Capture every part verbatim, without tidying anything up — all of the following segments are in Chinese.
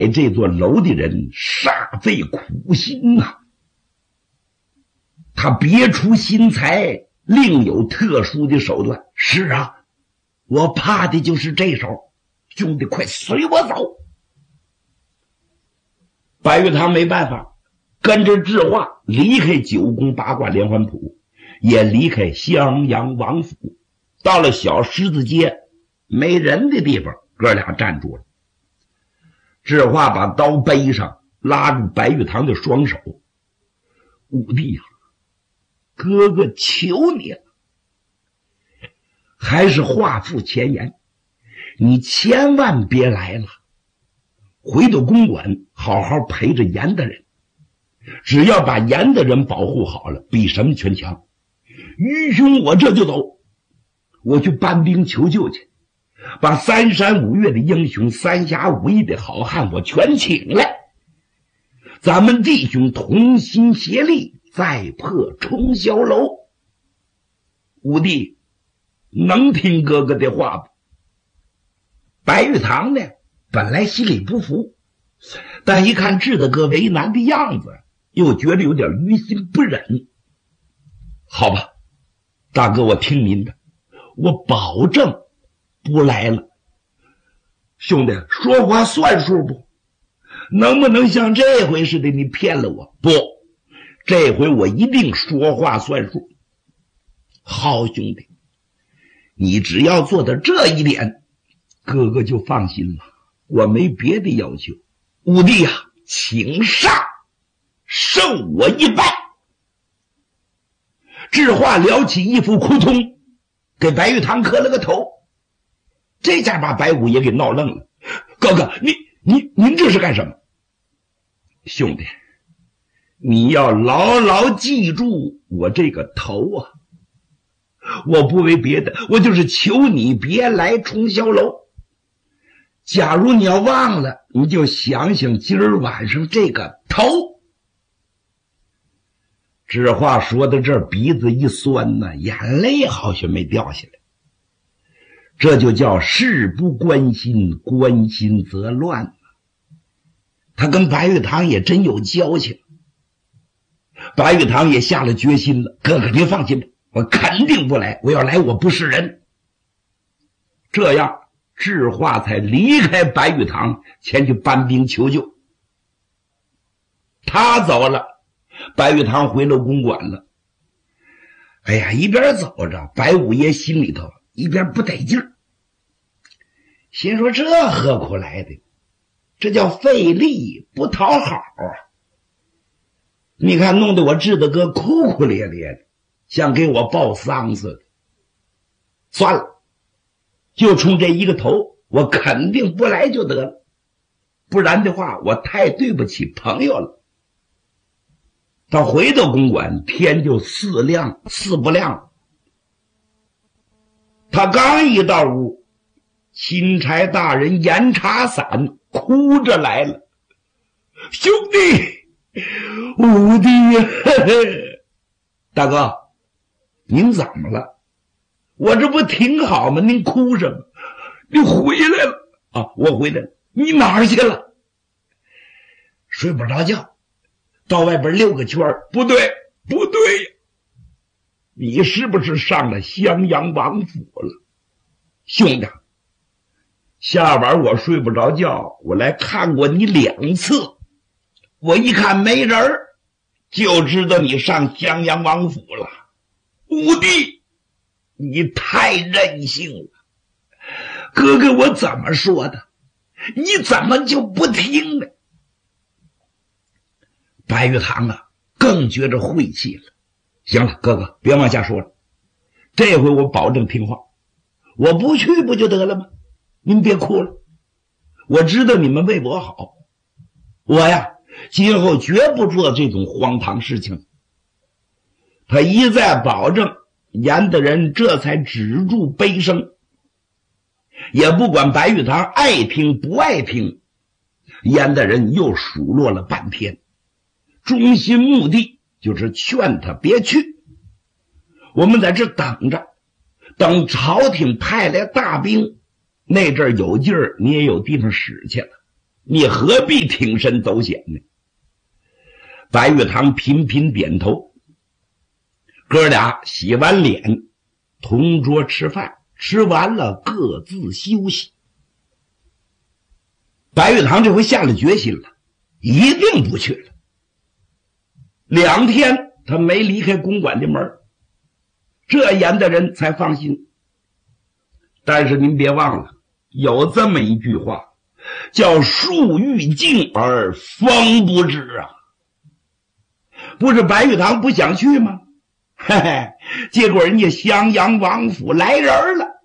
这座楼的人煞费苦心呐、啊，他别出心裁，另有特殊的手段。是啊，我怕的就是这手，兄弟快随我走。白玉堂没办法，跟着智化离开九宫八卦连环谱，也离开襄阳王府，到了小狮子街没人的地方，哥俩站住了。智化把刀背上，拉住白玉堂的双手。五弟啊，哥哥求你了，还是话付前言，你千万别来了，回到公馆好好陪着严大人，只要把严大人保护好了，比什么全强。愚兄我这就走，我去搬兵求救去，把三山五岳的英雄，三峡五义的好汉我全请来，咱们弟兄同心协力，再破冲霄楼。五弟能听哥哥的话不？白玉堂呢，本来心里不服，但一看智大哥为难的样子，又觉得有点于心不忍。好吧，大哥我听您的，我保证不来了。兄弟，说话算数不？能不能像这回似的你骗了我？不，这回我一定说话算数。好兄弟，你只要做到这一点，哥哥就放心了，我没别的要求。五弟啊，请上，受我一拜。智化撩起一副枯通，给白玉堂磕了个头。这下把白五爷给闹愣了。哥哥，你你您这是干什么？兄弟，你要牢牢记住我这个头啊！我不为别的，我就是求你别来冲霄楼。假如你要忘了，你就想想今儿晚上这个头。这话说到这儿，鼻子一酸呢，眼泪好像没掉下来。这就叫事不关心，关心则乱。他跟白玉堂也真有交情，白玉堂也下了决心了。哥哥您放心吧，我肯定不来，我要来我不是人。这样智化才离开白玉堂，前去搬兵求救。他走了，白玉堂回了公馆了。哎呀，一边走着，白五爷心里头一边不得劲儿，心说这何苦来的，这叫费力不讨好啊！你看弄得我智大哥哭哭咧咧的，像给我报丧似的。算了，就冲这一个头，我肯定不来就得了，不然的话我太对不起朋友了。他回到公馆，天就四亮四不亮。他刚一到屋，钦差大人严查伞哭着来了。兄弟，五弟呀，大哥，您怎么了？我这不挺好吗？您哭什么？你回来了啊？我回来了。你哪儿去了？睡不着觉，到外边溜个圈。不对不对，你是不是上了襄阳王府了？兄弟，下晚我睡不着觉，我来看过你两次，我一看没人儿，就知道你上襄阳王府了。五弟，你太任性了，哥哥我怎么说的，你怎么就不听呢？白玉堂啊，更觉着晦气了。行了，哥哥别往下说了，这回我保证听话，我不去不就得了吗？您别哭了，我知道你们为我好，我呀今后绝不做这种荒唐事情。他一再保证，严大人这才止住悲声，也不管白玉堂爱听不爱听。严大人又数落了半天，中心目的就是劝他别去。我们在这等着，等朝廷派来大兵，那阵儿有劲儿，你也有地方使去了。 你何必挺身走险呢？白玉堂频频点头。哥俩洗完脸，同桌吃饭，吃完了各自休息。白玉堂这回下了决心了，一定不去了。两天他没离开公馆的门，这严的人才放心。但是您别忘了，有这么一句话，叫树欲静而风不止啊。不是白玉堂不想去吗？嘿嘿，结果人家襄阳王府来人了。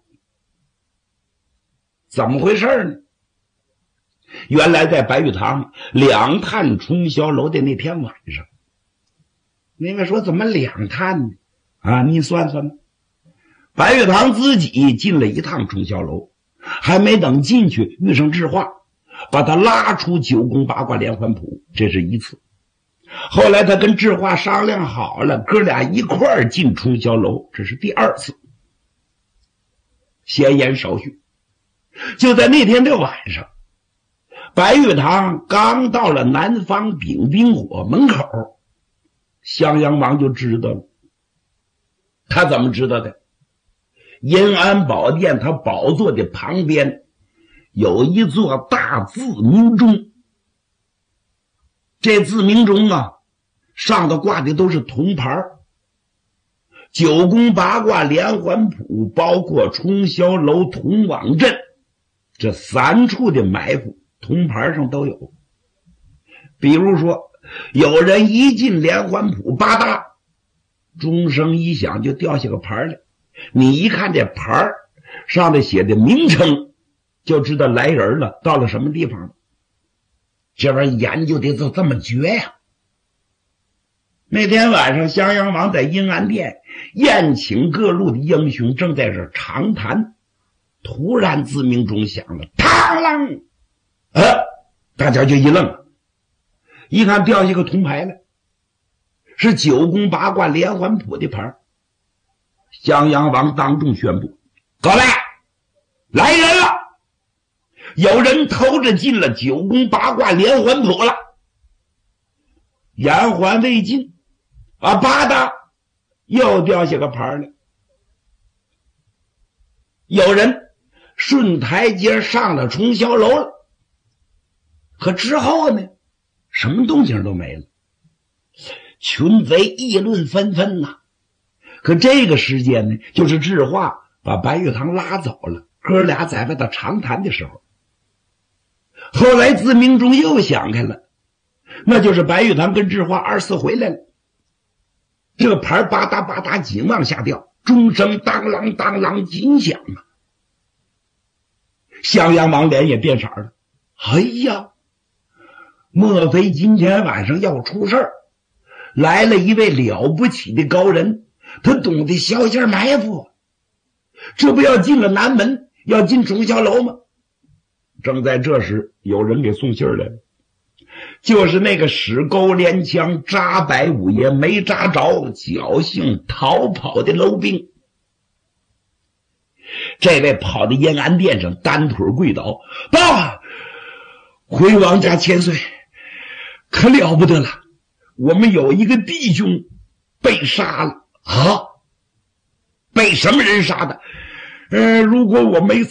怎么回事呢？原来在白玉堂两探冲霄楼的那天晚上，那位说怎么两探呢？啊，你算算吧。白玉堂自己进了一趟冲霄楼，还没等进去，遇上智化，把他拉出九宫八卦连环谱，这是一次。后来他跟智化商量好了，哥俩一块儿进冲霄楼，这是第二次。闲言少叙，就在那天的晚上，白玉堂刚到了南方丙丁火门口，襄阳王就知道了。他怎么知道的？阴安宝殿他宝座的旁边有一座大自鸣钟，这自鸣钟啊，上头挂的都是铜牌，九宫八卦连环谱，包括冲霄楼铜网阵，这三处的埋伏铜牌上都有。比如说有人一进连环谱，吧嗒，钟声一响就掉下个牌来，你一看这牌上头写的名称，就知道来人了，到了什么地方了。这玩意儿研究的就这么绝呀！那天晚上襄阳王在阴安殿宴请各路的英雄，正在这长谈，突然自鸣钟响了，嘡啷，呃，大家就一愣，一看掉下个铜牌来，是九宫八卦连环谱的牌。襄阳王当众宣布：各位，来人了！有人偷着进了九宫八卦连环谱了。言还未尽，啊，吧嗒，又掉下个牌来。有人顺台阶上了冲霄楼了。可之后呢，什么动静都没了。群贼议论纷纷呐。可这个时间呢，就是智化把白玉堂拉走了，哥俩在外头长谈的时候。后来自鸣钟又响开了，那就是白玉堂跟智化二次回来了。这个牌吧嗒吧嗒紧往下掉，钟声当啷当啷紧响啊。襄阳王脸也变色了，哎呀，莫非今天晚上要出事儿？来了一位了不起的高人，他懂得小心埋伏，这不要进了南门，要进冲霄楼吗？正在这时，有人给送信来了，就是那个使钩连枪扎白五爷没扎着，侥幸逃跑的楼兵。这位跑到延安殿上，单腿跪倒：爸，回王家千岁，可了不得了，我们有一个弟兄被杀了。啊，被什么人杀的？呃，如果我没